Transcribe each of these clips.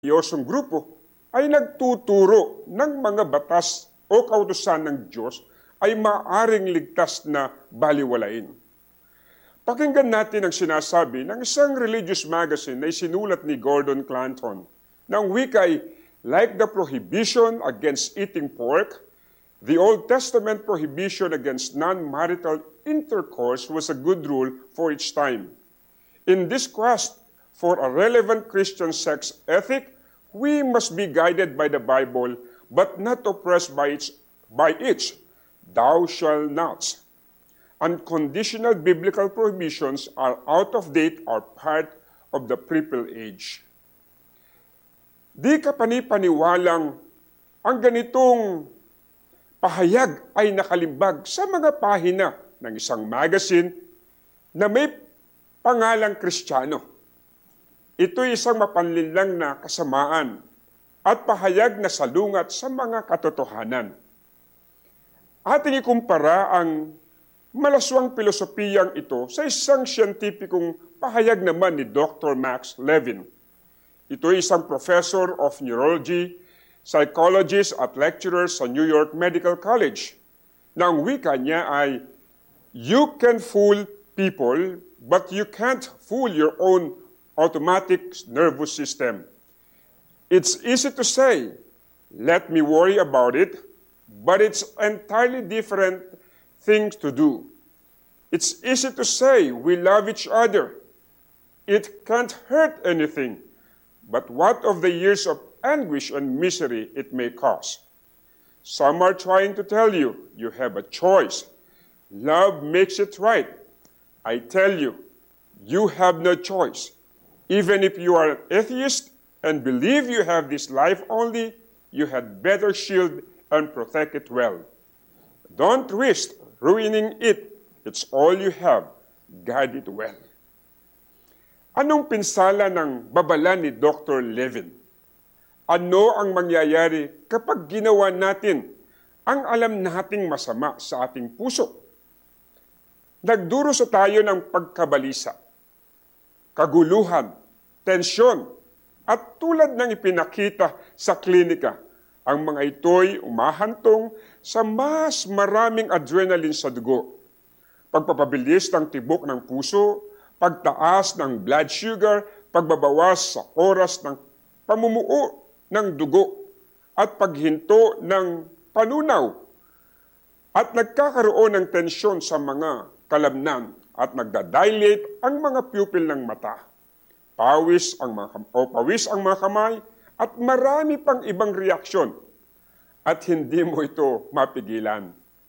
reliyosong grupo ay nagtuturo ng mga batas o kautusan ng Diyos ay maaring ligtas na baliwalain. Pakinggan natin ang sinasabi ng isang religious magazine na isinulat ni Gordon Clanton na ang wika ay, like the prohibition against eating pork, the Old Testament prohibition against non-marital intercourse was a good rule for its time. In this quest for a relevant Christian sex ethic, we must be guided by the Bible, but not oppressed by its thou shalt nots. Unconditional biblical prohibitions are out of date or part of the purple age. Di ka panipaniwalang ang ganitong pahayag ay nakalimbag sa mga pahina ng isang magazine na may pangalang Kristiyano. Ito'y isang mapanlinlang na kasamaan at pahayag na salungat sa mga katotohanan. Ating ikumpara ang malaswang pilosopiyang ito sa isang siyentipikong pahayag naman ni Dr. Max Levin. Ito ay isang professor of neurology, psychologist at lecturer sa New York Medical College. Na ang wika niya ay, you can fool people, but you can't fool your own automatic nervous system. It's easy to say, let me worry about it, but it's entirely different things to do. It's easy to say we love each other. It can't hurt anything. But what of the years of anguish and misery it may cause? Some are trying to tell you, you have a choice. Love makes it right. I tell you, you have no choice. Even if you are an atheist and believe you have this life only, you had better shield and protect it well. Don't risk ruining it. It's all you have. Guard it well. Anong pinsala ng babala ni Dr. Levin? Ano ang mangyayari kapag ginawa natin ang alam nating masama sa ating puso? Nagdurusa tayo ng pagkabalisa, kaguluhan, tensyon, at tulad ng ipinakita sa klinika, ang mga ito'y umahantong sa mas maraming adrenaline sa dugo, pagpapabilis ng tibok ng puso, pagtaas ng blood sugar, pagbabawas sa oras ng pamumuo ng dugo, at paghinto ng panunaw, at nagkakaroon ng tensyon sa mga kalamnan, at nagdadilate ang mga pupil ng mata, pawis ang mga kamay, at marami pang ibang reaksyon, at hindi mo ito mapigilan.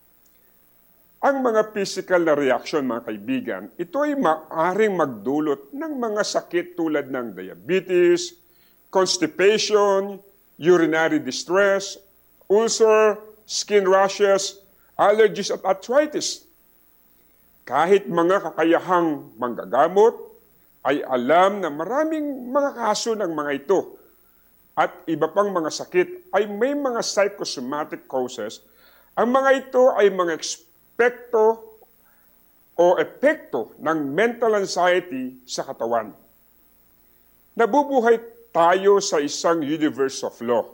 Ang mga physical na reaksyon, mga kaibigan, ito ay maaring magdulot ng mga sakit tulad ng diabetes, constipation, urinary distress, ulcer, skin rashes, allergies at arthritis. Kahit mga kakayahang manggagamot, ay alam na maraming mga kaso ng mga ito at iba pang mga sakit ay may mga psychosomatic causes. Ang mga ito ay mga epekto ng mental anxiety sa katawan. Nabubuhay tayo sa isang universe of law.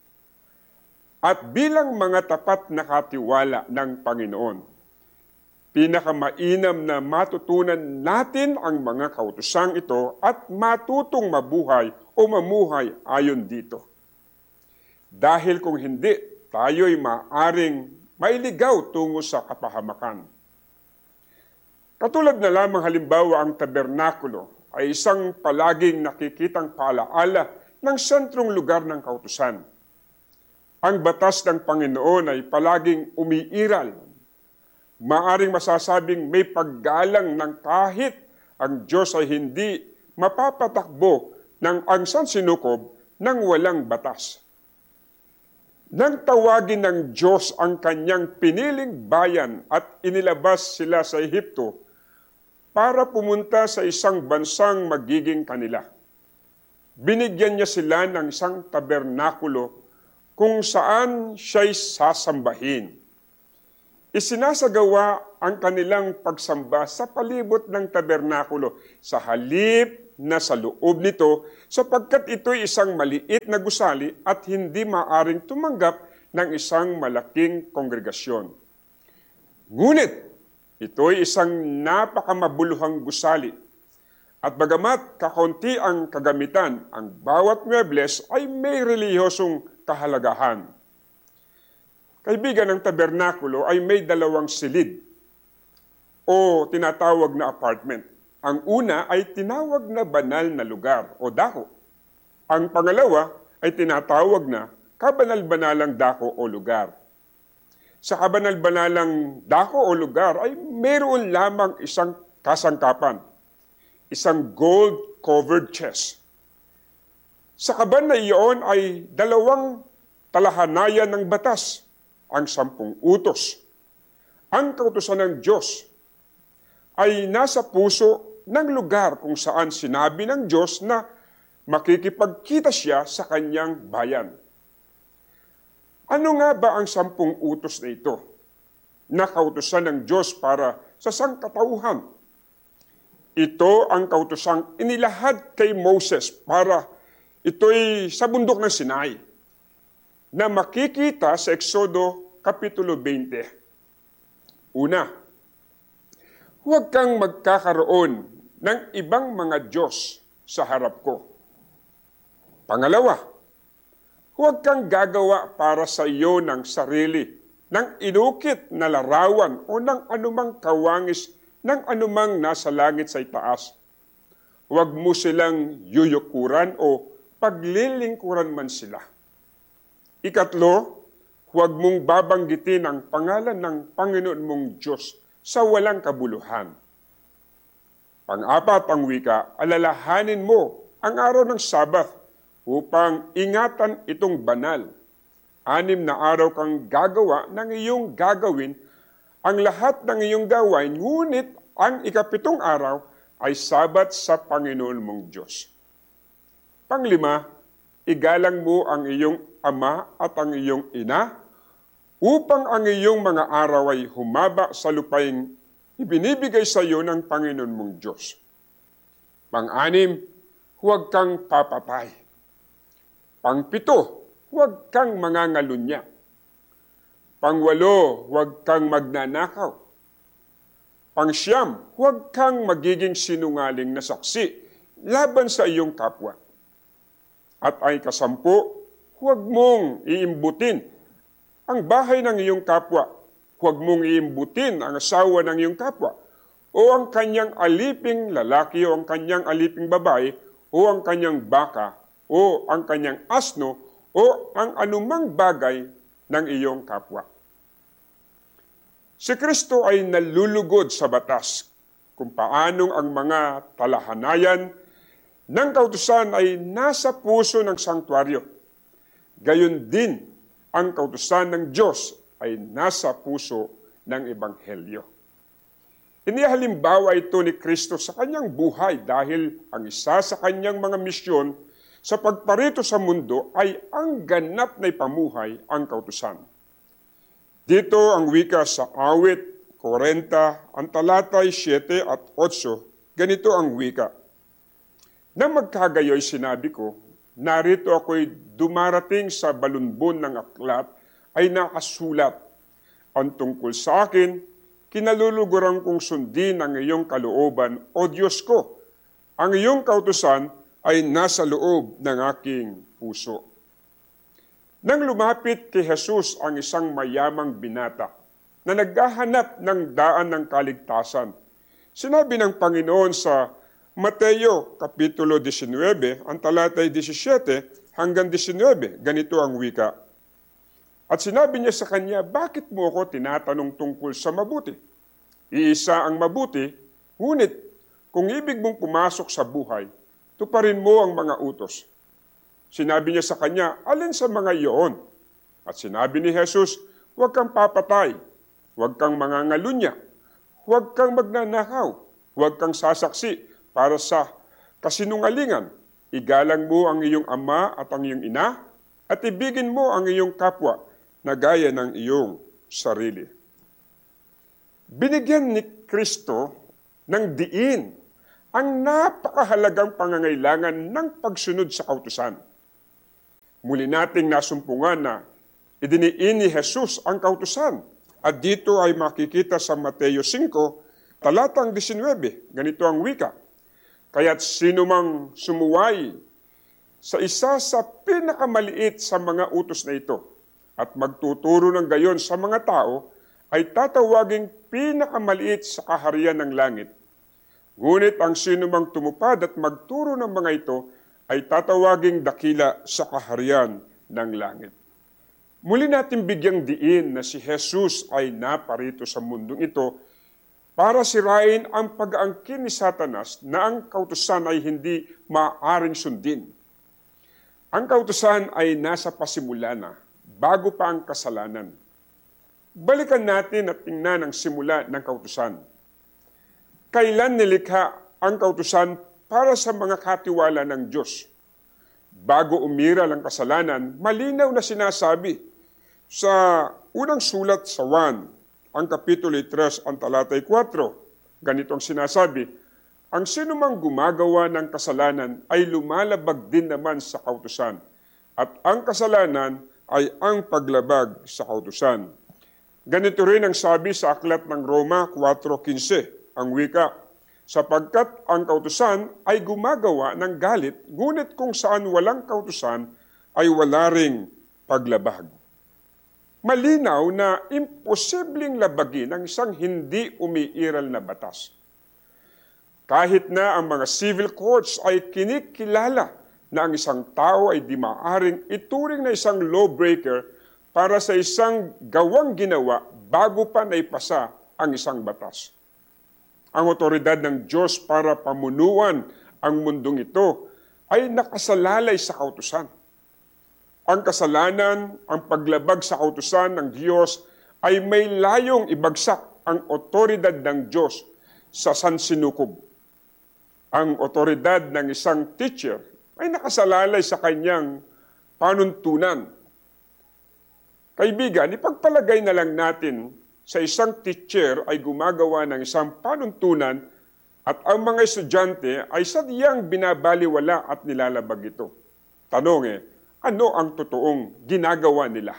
At bilang mga tapat na katiwala ng Panginoon, pinakamainam na matutunan natin ang mga kautusang ito at matutong mabuhay o mamuhay ayon dito. Dahil kung hindi, tayo'y maaring mailigaw tungo sa kapahamakan. Katulad na lamang halimbawa ang tabernakulo ay isang palaging nakikitang paalaala ng sentrong lugar ng kautusan. Ang batas ng Panginoon ay palaging umiiral. Maaring masasabing may paggalang ng kahit ang Diyos ay hindi mapapatakbo ng ang sansinukob ng walang batas. Nang tawagin ng Diyos ang kanyang piniling bayan at inilabas sila sa Ehipto para pumunta sa isang bansang magiging kanila, binigyan niya sila ng isang tabernakulo kung saan siya'y sasambahin. Isinasagawa ang kanilang pagsamba sa palibot ng tabernakulo sa halip na sa loob nito sapagkat ito'y isang maliit na gusali at hindi maaring tumanggap ng isang malaking kongregasyon. Ngunit ito'y isang napakamabuluhang gusali at bagamat kakaunti ang kagamitan, ang bawat mebles ay may relihiyosong kahalagahan. Kaibigan, ng tabernakulo ay may 2 silid o tinatawag na apartment. Ang una ay tinawag na banal na lugar o dako. Ang pangalawa ay tinatawag na kabanal-banalang dako o lugar. Sa kabanal-banalang dako o lugar ay mayroon lamang isang kasangkapan, isang gold-covered chest. Sa kaban na iyon ay 2 talahanayan ng batas, ang 10 utos. Ang kautusan ng Diyos ay nasa puso ng lugar kung saan sinabi ng Diyos na makikipagkita siya sa kanyang bayan. Ano nga ba ang 10 utos na ito na kautusan ng Diyos para sa sangkatauhan? Ito ang kautusang inilahad kay Moses para ito'y sa bundok ng Sinai na makikita sa Exodo Kapitulo 20. Una, huwag kang magkakaroon ng ibang mga Diyos sa harap ko. Pangalawa, huwag kang gagawa para sa iyo ng sarili, ng inukit na larawan o ng anumang kawangis ng anumang nasa langit sa itaas. Huwag mo silang yuyukuran o paglilingkuran man sila. Ikatlo, huwag mong babanggitin ang pangalan ng Panginoon mong Diyos sa walang kabuluhan. Pang-apat ang wika, alalahanin mo ang araw ng Sabat upang ingatan itong banal. 6 na araw kang gagawa ng iyong gagawin, ang lahat ng iyong gawain, ngunit ang ika-7 araw ay Sabat sa Panginoon mong Diyos. Pang-5, igalang mo ang iyong ama at ang iyong ina, upang ang iyong mga araw ay humaba sa lupaing ibinibigay sa iyo ng Panginoon mong Diyos. Pang-6, huwag kang papatay. Pang-7, huwag kang mangangalunya. Pang-8, huwag kang magnanakaw. Pang-9, huwag kang magiging sinungaling na saksi laban sa iyong kapwa. At ang ika-10, huwag mong iimbutin ang bahay ng iyong kapwa. Huwag mong iimbutin ang asawa ng iyong kapwa, o ang kanyang aliping lalaki, o ang kanyang aliping babae, o ang kanyang baka, o ang kanyang asno, o ang anumang bagay ng iyong kapwa. Si Kristo ay nalulugod sa batas kung paanong ang mga talahanayan ng kautusan ay nasa puso ng sanktuaryo. Gayon din, ang kautusan ng Diyos ay nasa puso ng Ebanghelyo. Inihalimbawa ito ni Kristo sa kanyang buhay dahil ang isa sa kanyang mga misyon sa pagparito sa mundo ay ang ganap na ipamuhay ang kautusan. Dito ang wika sa awit 40, ang talatay 7 at 8, ganito ang wika. Nang magkagayoy sinabi ko, narito ako'y dumarating sa balunbon ng aklat ay nakasulat. Ang tungkol sa akin, kinaluluguran kong sundin ang iyong kalooban, O Diyos ko. Ang iyong kautusan ay nasa loob ng aking puso. Nang lumapit kay Jesus ang isang mayamang binata na naghahanap ng daan ng kaligtasan, sinabi ng Panginoon sa Mateo Kapitulo 19, ang talatay 17 hanggang 19, ganito ang wika. At sinabi niya sa kanya, bakit mo ako tinatanong tungkol sa mabuti? Iisa ang mabuti, ngunit kung ibig mong pumasok sa buhay, tuparin mo ang mga utos. Sinabi niya sa kanya, alin sa mga iyon? At sinabi ni Jesus, huwag kang papatay, huwag kang mangangalunya, huwag kang magnanakaw, huwag kang sasaksi para sa kasinungalingan. Igalang mo ang iyong ama at ang iyong ina, at ibigin mo ang iyong kapwa na gaya ng iyong sarili. Binigyan ni Kristo ng diin ang napakahalagang pangangailangan ng pagsunod sa kautusan. Muli nating nasumpungan na idiniin ni Jesus ang kautusan. At dito ay makikita sa Mateo 5, talatang 19, ganito ang wika. Kaya't sino mang sumuway sa isa sa pinakamaliit sa mga utos na ito at magtuturo ng gayon sa mga tao, ay tatawaging pinakamaliit sa kaharian ng langit. Ngunit ang sino mang tumupad at magturo ng mga ito ay tatawaging dakila sa kaharian ng langit. Muli natin bigyang diin na si Jesus ay naparito sa mundong ito para sirain ang pag-aangkin ni Satanas na ang kautusan ay hindi maaaring sundin. Ang kautusan ay nasa pasimula na, bago pa ang kasalanan. Balikan natin at tingnan ang simula ng kautusan. Kailan nilikha ang kautusan para sa mga katiwala ng Diyos? Bago umiral ang kasalanan, malinaw na sinasabi sa unang sulat sa Juan, ang kapitulo 3, ang talatay 4. Ganito ang sinasabi, ang sinumang gumagawa ng kasalanan ay lumalabag din naman sa kautusan, at ang kasalanan ay ang paglabag sa kautusan. Ganito rin ang sabi sa aklat ng Roma 4:15, ang wika, sapagkat ang kautusan ay gumagawa ng galit, ngunit kung saan walang kautusan ay wala ring paglabag. Malinaw na imposibleng labagin ang isang hindi umiiral na batas. Kahit na ang mga civil courts ay kinikilala na ang isang tao ay di maaaring ituring na isang lawbreaker para sa isang gawang ginawa bago pa naipasa ang isang batas. Ang otoridad ng Diyos para pamunuan ang mundong ito ay nakasalalay sa kautusan. Ang kasalanan, ang paglabag sa kautusan ng Diyos ay may layong ibagsak ang otoridad ng Diyos sa sansinukob. Ang otoridad ng isang teacher ay nakasalalay sa kanyang panuntunan. Kaibigan, ipagpalagay na lang natin sa isang teacher ay gumagawa ng isang panuntunan at ang mga estudyante ay sadyang binabaliwala at nilalabag ito. Tanong ano ang totoong ginagawa nila?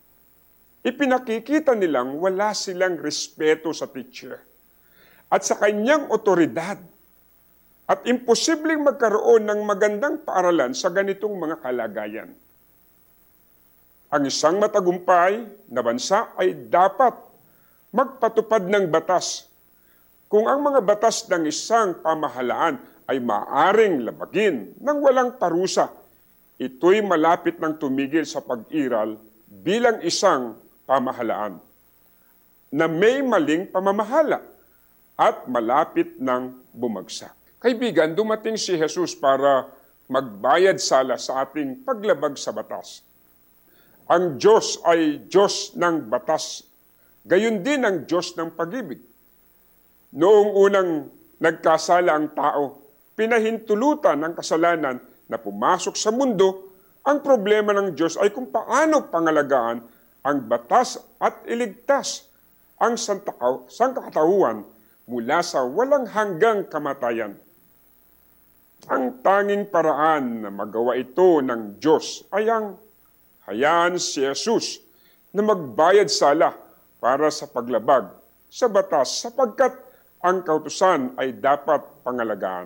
Ipinakikita nilang wala silang respeto sa teacher at sa kanyang otoridad at imposibleng magkaroon ng magandang paaralan sa ganitong mga kalagayan. Ang isang matagumpay na bansa ay dapat magpatupad ng batas. Kung ang mga batas ng isang pamahalaan ay maaring labagin ng walang parusa, ito'y malapit ng tumigil sa pag-iral bilang isang pamahalaan na may maling pamamahala at malapit ng bumagsak. Kaibigan, dumating si Jesus para magbayad sala sa ating paglabag sa batas. Ang Diyos ay Diyos ng batas. Gayon din ang Diyos ng pag-ibig. Noong unang nagkasala ang tao, pinahintulutan ng kasalanan na pumasok sa mundo, ang problema ng Diyos ay kung paano pangalagaan ang batas at iligtas ang sangkatauhan mula sa walang hanggang kamatayan. Ang tanging paraan na magawa ito ng Diyos ay ang hayaan si Jesus na magbayad sala para sa paglabag sa batas sapagkat ang kautusan ay dapat pangalagaan.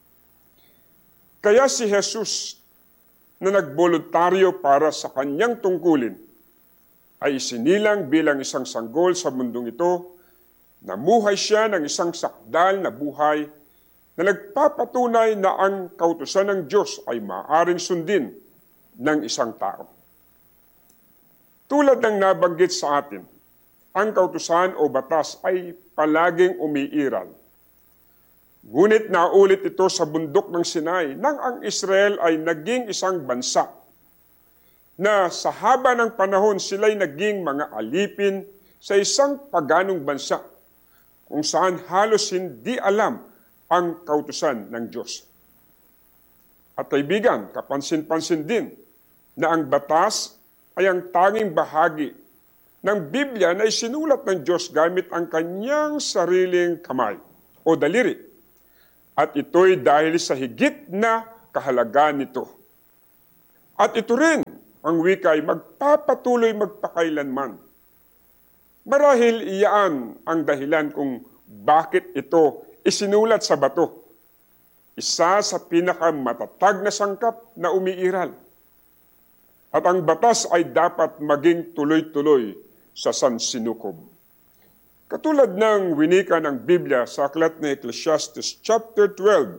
Kaya si Jesus na nagboluntaryo para sa kanyang tungkulin ay isinilang bilang isang sanggol sa mundong ito. Namuhay siya ng isang sakdal na buhay na nagpapatunay na ang kautusan ng Diyos ay maaaring sundin ng isang tao. Tulad ng nabanggit sa atin, ang kautusan o batas ay palaging umiiral. Ngunit naulit ito sa bundok ng Sinai nang ang Israel ay naging isang bansa na sa haba ng panahon sila'y naging mga alipin sa isang paganong bansa kung saan halos hindi alam ang kautusan ng Diyos. At kaibigan, kapansin-pansin din na ang batas ay ang tanging bahagi ng Biblia na isinulat ng Diyos gamit ang kanyang sariling kamay o daliri. At ito'y dahil sa higit na kahalagaan nito. At ito rin, ang wika ay magpapatuloy magpakailanman. Marahil iyan ang dahilan kung bakit ito isinulat sa bato. Isa sa pinakamatatag na sangkap na umiiral. At ang batas ay dapat maging tuloy-tuloy sa sansinukob. Katulad ng winika ng Biblia sa aklat ni Ecclesiastes chapter 12,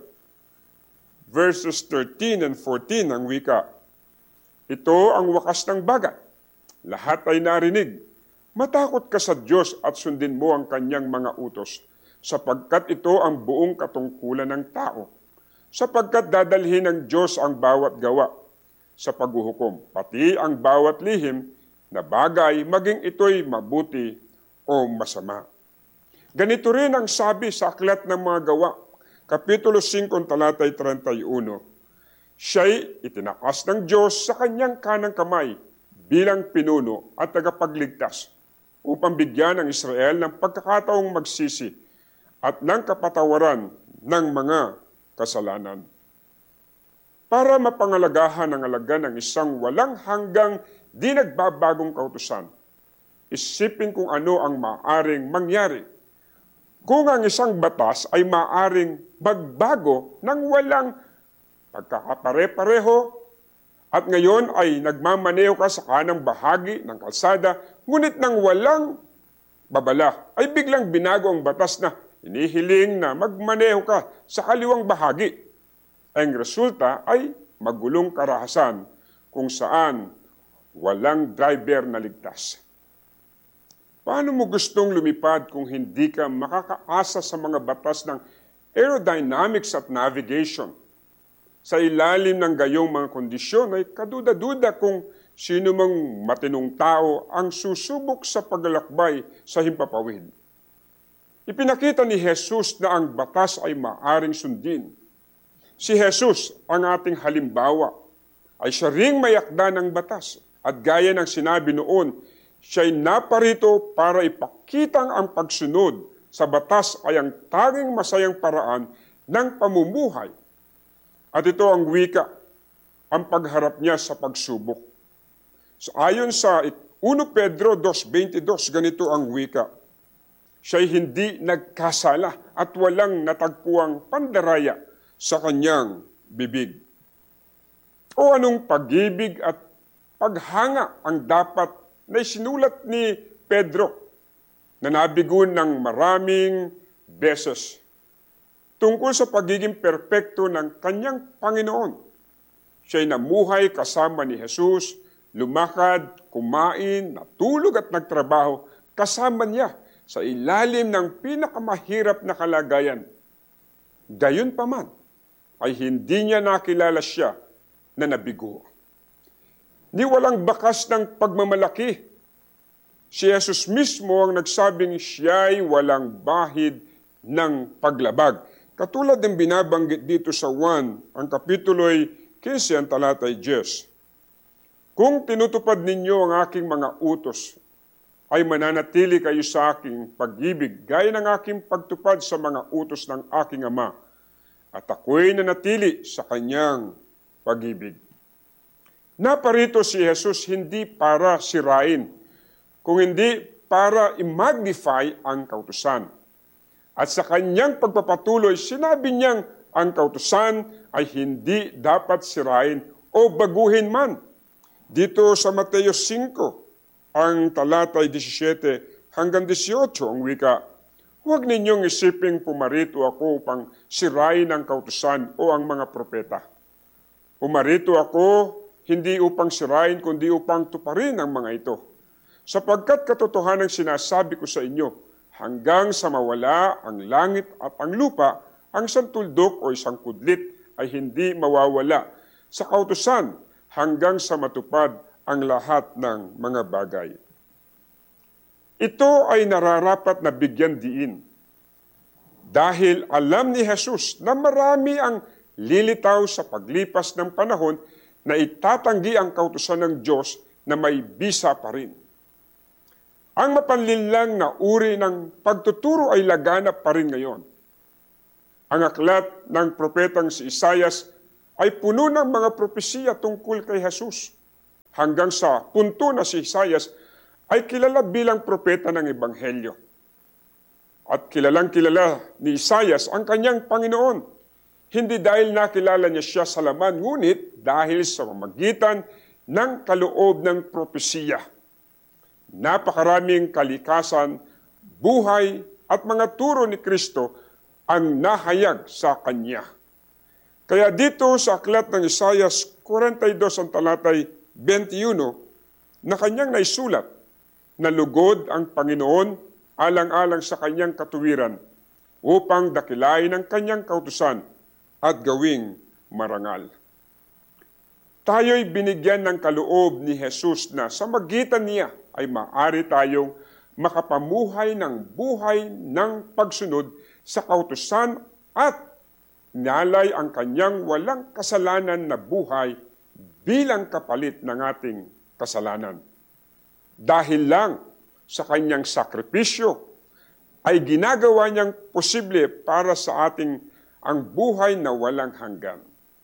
verses 13 and 14 ang wika. Ito ang wakas ng bagat. Lahat ay narinig. Matakot ka sa Diyos at sundin mo ang kanyang mga utos, sapagkat ito ang buong katungkulan ng tao. Sapagkat dadalhin ng Diyos ang bawat gawa sa paghuhukom, pati ang bawat lihim na bagay, maging ito'y mabuti o masama. Ganito rin ang sabi sa aklat ng mga gawa, Kapitulo 5, talatay 31. Siya'y itinakas ng Diyos sa kanyang kanang kamay bilang pinuno at tagapagligtas upang bigyan ng Israel ng pagkakataong magsisi at ng kapatawaran ng mga kasalanan. Para mapangalagahan ang alaga ng isang walang hanggang di nagbabagong kautusan, isipin kung ano ang maaring mangyari kung ang isang batas ay maaring magbago ng walang pagkakapare-pareho at ngayon ay nagmamaneho ka sa kanang bahagi ng kalsada, ngunit nang walang babala ay biglang binago ang batas na hinihiling na magmaneho ka sa kaliwang bahagi. Ang resulta ay magulong karahasan kung saan walang driver na ligtas. Paano mo gustong lumipad kung hindi ka makakaasa sa mga batas ng aerodynamics at navigation? Sa ilalim ng gayong mga kondisyon ay kaduda-duda kung sino mang matinong tao ang susubok sa paglalakbay sa himpapawid. Ipinakita ni Jesus na ang batas ay maaring sundin. Si Jesus, ang ating halimbawa, ay siya ring mayakda ng batas. At gaya ng sinabi noon, siya'y naparito para ipakitang ang pagsunod sa batas ay ang tanging masayang paraan ng pamumuhay. At ito ang wika, ang pagharap niya sa pagsubok. So, ayon sa 1 Pedro 2.22, ganito ang wika. Siya'y hindi nagkasala at walang natagpuang pandaraya sa kanyang bibig. O anong pag-ibig at paghanga ang dapat na isinulat ni Pedro na nabigun ng maraming beses tungkol sa pagiging perpekto ng kanyang Panginoon. Siya'y namuhay kasama ni Jesus, lumakad, kumain, natulog at nagtrabaho kasama niya sa ilalim ng pinakamahirap na kalagayan. Gayunpaman ay hindi niya nakilala siya na nabigo. Ni walang bakas ng pagmamalaki. Si Jesus mismo ang nagsabing siya'y walang bahid ng paglabag. Katulad ng binabanggit dito sa 1, ang kapitulo'y 15, ang talatay 10. Kung tinutupad ninyo ang aking mga utos, ay mananatili kayo sa aking pag-ibig, gaya ng aking pagtupad sa mga utos ng aking Ama, at ako'y nanatili sa kanyang pag-ibig. Naparito si Jesus hindi para sirain, kung hindi para i-magnify ang kautusan. At sa kanyang pagpapatuloy, sinabi niyang ang kautusan ay hindi dapat sirain o baguhin man. Dito sa Mateo 5, ang talatay 17 hanggang 18 ang wika, huwag ninyong isiping pumarito ako upang sirain ang kautusan o ang mga propeta. Pumarito ako hindi upang sirain, kundi upang tuparin ang mga ito. Sapagkat katotohanan sinasabi ko sa inyo, hanggang sa mawala ang langit at ang lupa, ang isang tuldok o isang kudlit ay hindi mawawala sa kautusan hanggang sa matupad ang lahat ng mga bagay. Ito ay nararapat na bigyan diin. Dahil alam ni Jesus na marami ang lilitaw sa paglipas ng panahon na itatanggi ang kautusan ng Diyos na may bisa pa rin. Ang mapanlinlang na uri ng pagtuturo ay laganap pa rin ngayon. Ang aklat ng propetang si Isaias ay puno ng mga propesiya tungkol kay Jesus. Hanggang sa punto na si Isaias ay kilala bilang propeta ng Ebanghelyo. At kilalang kilala ni Isaias ang kanyang Panginoon. Hindi dahil nakilala niya siya sa laman, ngunit dahil sa pamamagitan ng kaloob ng propesiya. Napakaraming kalikasan, buhay at mga turo ni Kristo ang nahayag sa kanya. Kaya dito sa aklat ng Isaias 42 ang talatay 21 na kanyang naisulat, na lugod ang Panginoon alang-alang sa kanyang katuwiran upang dakilain ang kanyang kautusan at gawing marangal. Tayo'y binigyan ng kaloob ni Jesus na sa magitan niya ay maaari tayong makapamuhay ng buhay ng pagsunod sa kautusan at nalay ang kanyang walang kasalanan na buhay bilang kapalit ng ating kasalanan. Dahil lang sa kanyang sakripisyo ay ginagawa niyang posible para sa ating ang buhay na walang hanggan.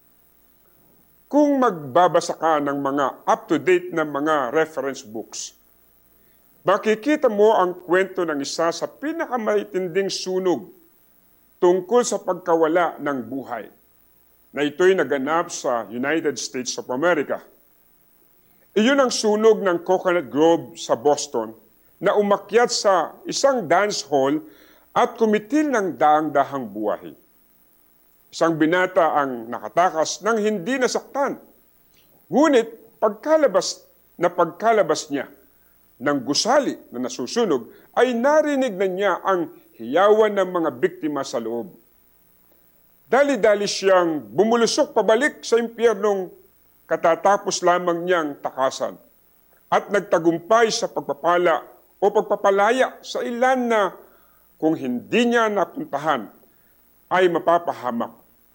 Kung magbabasa ka ng mga up-to-date na mga reference books, makikita mo ang kwento ng isa sa pinakamatinding sunog tungkol sa pagkawala ng buhay, na ito'y naganap sa United States of America. Iyon ang sunog ng Coconut Grove sa Boston na umakyat sa isang dance hall at kumitil ng daang-dahang buhay. Isang binata ang nakatakas nang hindi nasaktan. Ngunit pagkalabas niya ng gusali na nasusunog, ay narinig na niya ang hiyawan ng mga biktima sa loob. Dali-dali siyang bumulusok pabalik sa impyernong katatapos lamang niyang takasan at nagtagumpay sa pagpapala o pagpapalaya sa ilan na kung hindi niya napuntahan ay mapapahamak.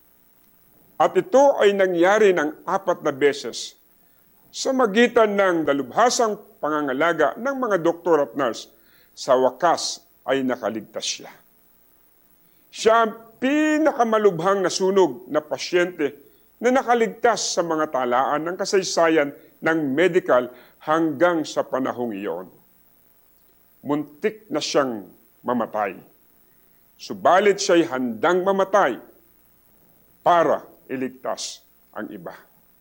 At ito ay nangyari ng 4 na beses sa magitan ng dalubhasang pangangalaga ng mga doktor at nurse. Sa wakas ay nakaligtas siya. Siya ang pinakamalubhang nasunog na pasyente na nakaligtas sa mga talaan ng kasaysayan ng medical hanggang sa panahong iyon. Muntik na siyang mamatay. Subalit siya'y handang mamatay para iligtas ang iba.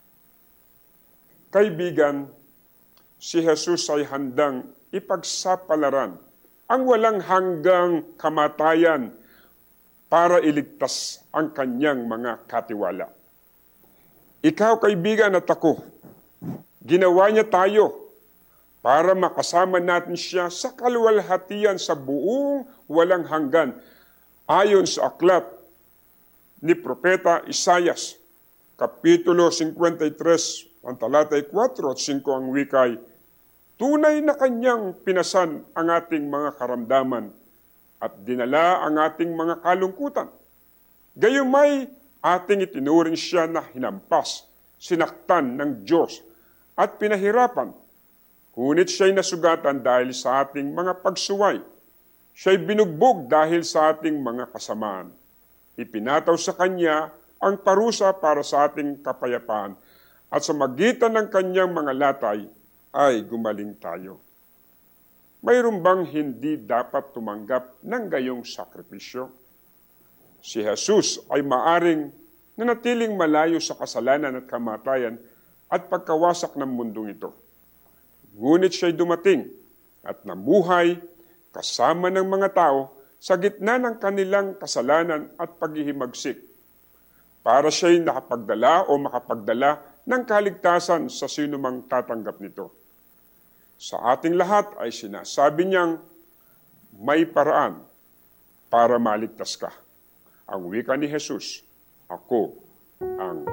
Kaibigan, si Jesus ay handang ipagsapalaran ang walang hanggang kamatayan para iligtas ang kanyang mga katiwala. Ikaw, kaibigan, at ako, ginawa niya tayo para makasama natin siya sa kaluwalhatian sa buong walang hanggan ayon sa aklat ni Propeta Isaias, Kapitulo 53, ang talatay 4 at 5 ang wikay, tunay na kanyang pinasan ang ating mga karamdaman at dinala ang ating mga kalungkutan. Gayumay ating itinuring siya na hinampas, sinaktan ng Diyos at pinahirapan. Ngunit siya'y nasugatan dahil sa ating mga pagsuway. Siya'y binugbog dahil sa ating mga kasamaan. Ipinataw sa kanya ang parusa para sa ating kapayapaan at sa magitan ng kanyang mga latay ay gumaling tayo. Mayroon bang hindi dapat tumanggap ng gayong sakripisyo? Si Jesus ay maaring nanatiling malayo sa kasalanan at kamatayan at pagkawasak ng mundong ito. Ngunit siya'y dumating at namuhay kasama ng mga tao sa gitna ng kanilang kasalanan at paghihimagsik para siya'y nakapagdala o makapagdala ng kaligtasan sa sinumang tatanggap nito. Sa ating lahat ay sinasabi niyang may paraan para maligtas ka. Ang wika ni Jesus, ako ang